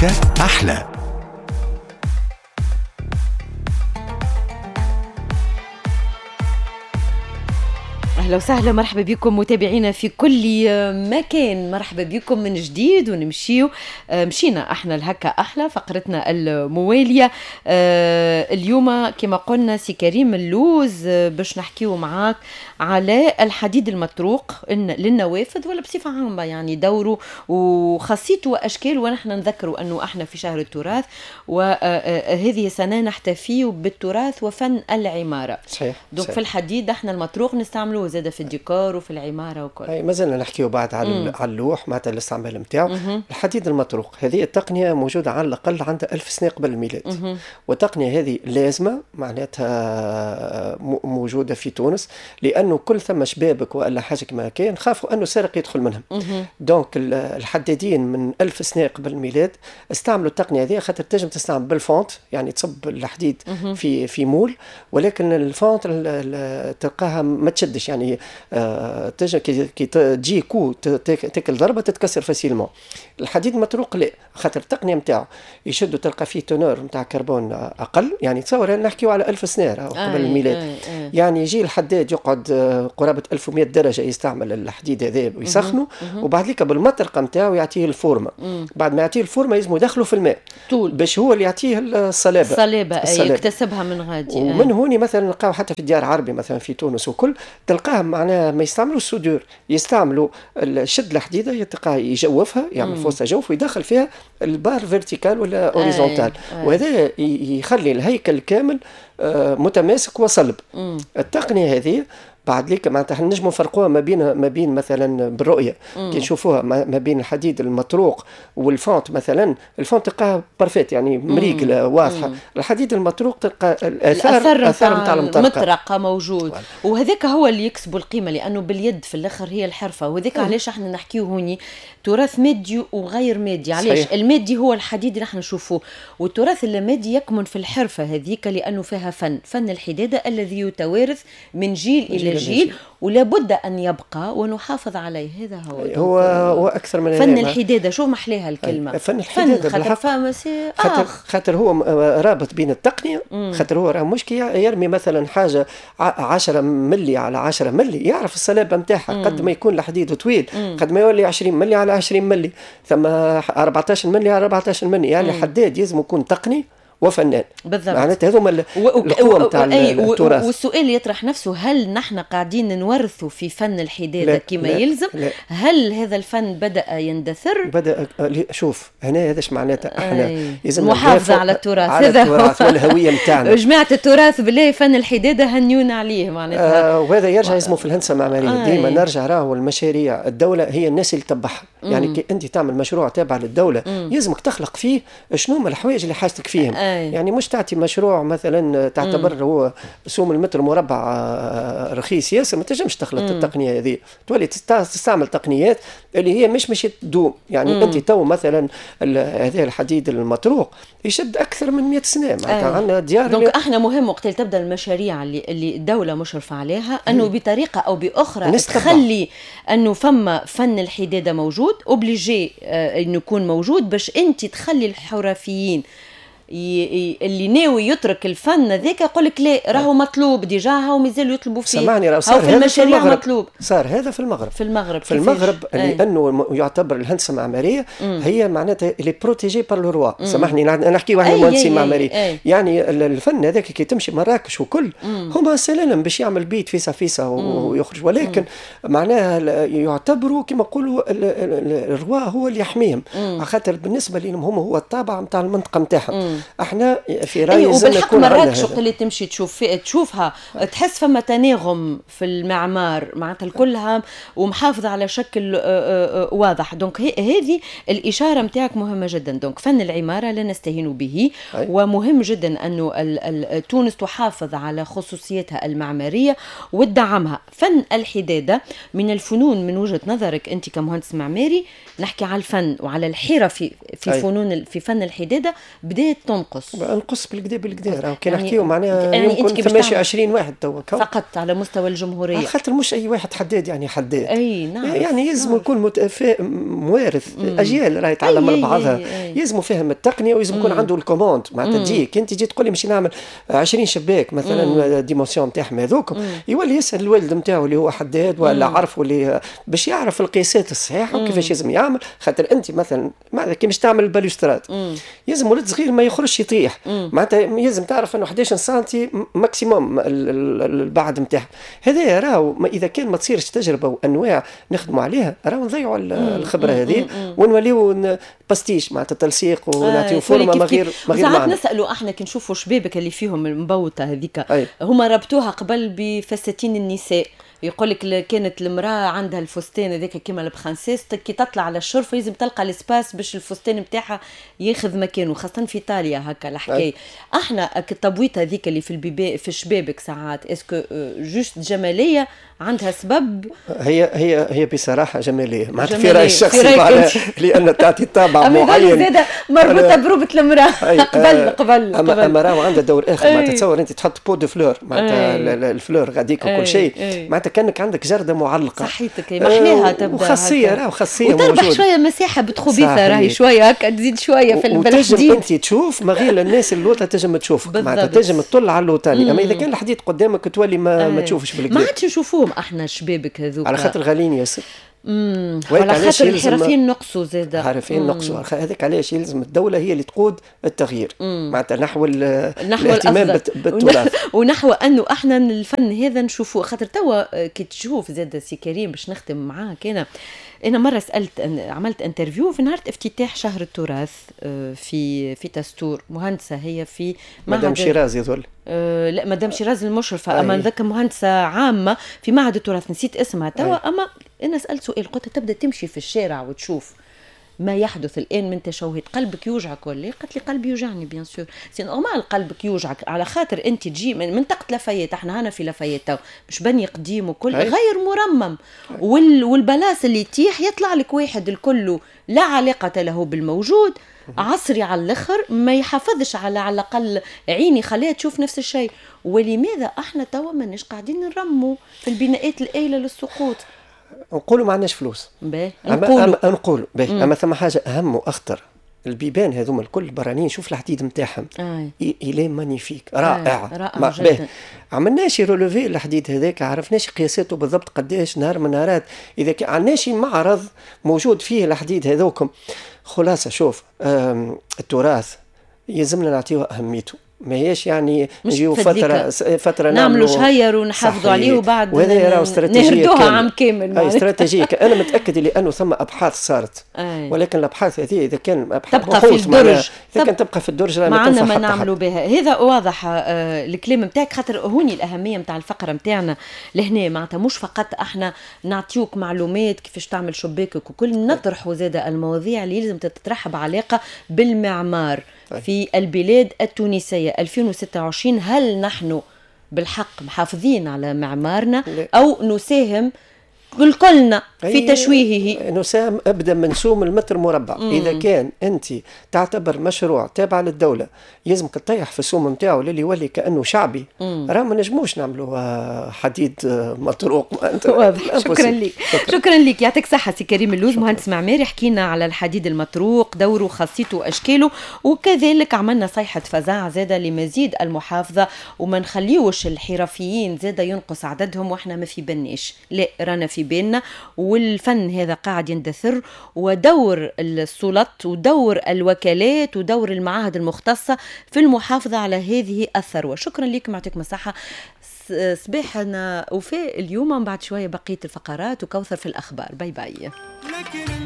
هكا أحلى. أهلا وسهلا، مرحبا بكم متابعينا في كل مكان. مرحبا بكم من جديد مشينا احنا الهكا أحلى فقرتنا الموالية. اليوم كما قلنا سي كريم اللوز باش نحكيو معاك على الحديد المطروق للنوافذ ولا بصفة عامة، يعني دوره وخاصيته وأشكاله. ونحن نذكروا أنه احنا في شهر التراث، وهذه سنة نحتفي بالتراث وفن العمارة. صحيح. دونك في الحديد احنا المطروق نستعملوه زاده في الديكور وفي العماره وكل. اي مازلنا نحكيو بعد على اللوح معناتها الاستعمال نتاعو. الحديد المطروق هذه التقنيه موجوده على الاقل عندها 1000 سنه قبل الميلاد. والتقنيه هذه لازمه معناتها موجوده في تونس، لانه كل ثم شبابك والا حاجه كما كان خافوا انه سارق يدخل منهم. دونك الحدادين من 1000 سنه قبل الميلاد استعملوا التقنيه هذه خاطر تنجم تستعمل بالفونت، يعني تصب الحديد في مول، ولكن الفونت تلقاها ما تشدش، يعني تجي كي تجي كو تاكل ضربه تتكسر فاسيلمون. الحديد المطروق لا، خاطر التقنيه نتاعو يشدوا تلقى فيه تونور نتاع كربون اقل، يعني تصور نحكيو على 1000 سنه قبل الميلاد. يعني يجي الحداد يقعد قرابه 1100 درجه يستعمل الحديد هذا ويسخنه، وبعد ذلك بالمطرقه نتاعو يعطيه الفورمه. بعد ما يعطيه الفورمه لازم يدخله في الماء طول باش هو اللي يعطيه الصلابه يكتسبها من غادي. ومن هوني مثلا نلقاو حتى في الديار العربي مثلا في تونس وكل تلقاه معناها ما يستعملوا السودور، يستعملوا شد الحديده يتلقاه يجوفها، يعمل فوسه جوف ويدخل فيها البار فيرتيكال ولا اوريزونتال، وهذا يخلي الهيكل كامل متماسك وصلب. التقنيه هذه بعد ليك معناتها نجموا نفرقوها ما بين مثلا بالرؤيه كي نشوفوها ما بين الحديد المطروق والفونت. مثلا الفونت تلقاها بارفيت يعني مريقله واضحه، الحديد المطروق تلقى الاثار نتاع المطرقه موجود، وهذاك هو اللي يكسبوا القيمه، لانه باليد في الاخر هي الحرفه. وهذاك علاش احنا نحكيو هوني تراث مادي وغير مادي. علاش صحيح. المادي هو الحديد اللي احنا نشوفوه، والتراث اللامادي يكمن في الحرفه هذيك، لانه فيها فن الحداده الذي يتوارث من جيل الى جيل، ولا بد ان يبقى ونحافظ عليه. هذا هو اكثر من فن الحداده. شو محلاها الكلمه فن الحداده خاطر هو رابط بين التقنيه. خاطر هو راه مش يرمي مثلا حاجه 10 ملي على 10 ملي، يعرف الصلابه نتاعها. قد ما يكون الحديد طويل قد ما يولي 20 ملي على 20 ملي، ثم 14 ملي على 14 ملي. يعني الحداد لازم يكون تقني وفنان بالضبط. معناتها هذوما القوة نتاع التراث. والسؤال يطرح نفسه، هل نحن قاعدين نورثوا في فن الحدادة كما يلزم؟ لا. هل هذا الفن بدأ يندثر؟ شوف هنا هذاش معناتها احنا لازم محافظة على التراث، على التراث والهوية نتاعنا. جماعة التراث بالله فن الحدادة هنيون عليه معناتها. وهذا يرجع اسمه في الهندسة المعمارية. ديما نرجع راهو المشاريع الدولة هي الناس اللي تتبعها. يعني كي انت تعمل مشروع تابع للدولة يلزمك تخلق فيه شنو هما الحوايج اللي حاجتك فيهم. يعني مش تعطي مشروع مثلا تعتبر هو سوم المتر مربع رخيص ياسر، ما تنجمش تخلط التقنيه هذه، تولي تستعمل تقنيات اللي هي مش تدوم. يعني انت تو مثلا هذا الحديد المطروق يشد اكثر من 100 سنه معناتها. عندنا ديار دونك احنا مهم وقت تبدا المشاريع اللي الدوله مشرفه عليها انه بطريقه او باخرى تخلي انه فما فن الحداده موجود اوبليجي انه يكون موجود، باش انت تخلي الحرفيين اللي ناوي يترك الفن ذاك يقول لك لا راهو مطلوب ديجا، هاو مازالوا يطلبوا فيه. سمعني راهو صار في المشاريع مطلوب. صار هذا في المغرب لانه يعتبر الهندسه المعماريه هي معناتها اللي بروتيجي بار لو روا. سامحني نحكي واحد مهندسين معماريين. يعني الفن هذاك كي تمشي مراكش وكل هما سلالم باش يعمل بيت فيسا ويخرج، ولكن معناها يعتبروا كما نقولوا الروا هو اللي يحميهم، خاطر بالنسبه لهم هم هو الطابع نتاع المنطقه نتاعهم. احنا في رايي وبالحق مرات شغل اللي تمشي تشوفها تحس فما تناغم في المعمار معناتها كلها ومحافظه على شكل واضح. دونك هذه الاشاره نتاعك مهمه جدا. دونك فن العماره لا نستهين به، ومهم جدا انه تونس تحافظ على خصوصيتها المعماريه وتدعمها. فن الحداده من الفنون من وجهه نظرك انت كمهندس معماري، نحكي على الفن وعلى الحرف في فنون في فن الحداده بدات تنقص بالكدا راه كي نحكيو معناها يمكن 28 واحد توا فقط على مستوى الجمهوريه، خاطر مش اي واحد حداد يعني حداد، اي نعم، يعني يلزم يكون موارث اجيال راهي تعلم على بعضها، يلزم فهم التقنيه ويلزم يكون عنده الكوموند معناتها تجيك انت تجي تقول لي مش نعمل 20 شباك مثلا ديمونسيون نتاعهم هذوك، يولي يسال الوالد نتاعو اللي هو حداد ولا عرف واللي باش يعرف القياسات الصحيحه وكيفاش لازم يعمل، خاطر انت مثلا كي مش تعمل البالوستراد يلزم ولد صغير ما يخرجش يطيح، معناتها يلزم تعرف انه 11 سنتي ماكسيموم البعد نتاعها، هذا راهو اذا كان ما تصيرش تجربه وانواع نخدموا عليها راهو نضيعوا الخبره هذه ونوليو باستيش معناتها تلصيق ونعطيو فورمه ما غير معنى. نسالوا احنا كي نشوفوا شبابك اللي فيهم المبوطه هذيك هما ربطوها قبل بفساتين النساء، يقول لك كانت المراه عندها الفستان هذاك كيما البرانسيس كي تطلع على الشرفه لازم تلقى الاسباس باش الفستان نتاعها ياخذ مكانه، خاصه في ايطاليا هكا الحكايه. احنا التبويطه هذيك اللي في شبابك ساعات اسكو جوست جماليه عندها سبب؟ هي بصراحه جماليه معناتها في رايي الشخصي لان تعطي طابع معين زاده مربوطه بروبه المراه قبل اما راهو عندها دور اخر معناتها تصور انت تحط بو دو فلور معناتها الفلور غاديك وكل شيء معناتها كانك عندك جرده معلقه صحيتك محلاها تبدا وخاصيه راهو خاصيه وتربح شويه مساحه بتخبيثه راهي شويه هكا تزيد شويه في الحديد انت تشوف ما غير الناس اللوطه تنجم تشوفك معناتها تنجم تطل على اللوطاني، اما اذا كان الحديد قدامك تولي ما تشوفش بالكدا. ما عادش نشوفوهم احنا شبابك هذوك على خاطر غاليين ياسر، على خاطر الحرفيين نقصوا زاده، الحرفيين نقصوا، هذاك علاش يلزم الدوله هي اللي تقود التغيير معناتها نحو الاهتمام بالتراث ونحو انه احنا الفن هذا نشوفوه، خاطر توا كي تشوف زاده سي كريم باش نختم معاك. انا مره عملت انترفيو في نهار افتتاح شهر التراث في تستور، مهندسه هي في مدام شيراز يظل لا مدام شيراز المشرفه، اما نذكر مهندسه عامه في معهد التراث نسيت اسمها توا. اما انا سالت سؤال قلت تبدا تمشي في الشارع وتشوف ما يحدث الان من تشوهات، قلبك يوجعك ولا؟ قالت لي قلبي يوجعني بيان سور، سي نورمال قلبك يوجعك على خاطر انت تجي من منطقه لافايت، احنا هنا في لافايت تو مش بني قديم وكل غير مرمم، والبلاص اللي تيح يطلع لك واحد الكل لا علاقه له بالموجود، عصري على الاخر ما يحافظش على الاقل عيني خليها تشوف نفس الشيء. ولماذا احنا توا ماناش قاعدين نرموا في البناءات الآيلة للسقوط؟ نقولوا ما عندناش فلوس، نقولوا اما ثم حاجه اهم واخطر، البيبان هذوما الكل برانيين شوف الحديد نتاعهم إلي مانيفيك رائع جدا. عملناش رولوفي الحديد هذاك، عرفناش قياساته بالضبط قداش نهار من نهارات، اذا عندناش معرض موجود فيه الحديد هذوكم. خلاصه شوف التراث يلزمنا نعطيه اهميته، ما هيش يعني نجيو فتره نعملوا شهير ونحافظوا عليه وبعد نهردوها عام كامل. اي استراتيجيه انا متاكد لانه ثم ابحاث صارت، ولكن الابحاث هذه اذا كان ابحاث تبقى في الدرج، اذا كان تبقى في الدرج معنا ما نعملوا بها. هذا واضح الكلام نتاعك، خاطر هوني الاهميه نتاع الفقره نتاعنا لهنا، معناتها مش فقط احنا نعطيوك معلومات كيفاش تعمل شباكك وكل، نطرحوا زاده المواضيع اللي لازم تتطرح بعلاقه بالمعمار في البلاد التونسية 2026. هل نحن بالحق محافظين على معمارنا أو نساهم كلنا في تشويهه؟ نساهم ابدا منسوم المتر مربع. اذا كان انت تعتبر مشروع تابع للدوله يلزمك تطيح في السوم نتاعو للي يولي كانه شعبي، راه ما نجموش نعملوا حديد مطروق. واضح. شكرا لك يعطيك صحه سي كريم اللوز، مهندس معماري. حكينا على الحديد المطروق، دوره خاصيته واشكاله، وكذلك عملنا صيحه فزاع زاده لمزيد المحافظه وما نخليوش الحرفيين زاده ينقص عددهم واحنا ما في بالناش، لا رانا في بالنا، والفن هذا قاعد يندثر، ودور السلط ودور الوكالات ودور المعاهد المختصة في المحافظة على هذه الثروة. شكرا لكم، يعطيكم الصحة. صباحنا وفاء اليوم، بعد شوية بقية الفقرات وكوثر في الأخبار. باي باي.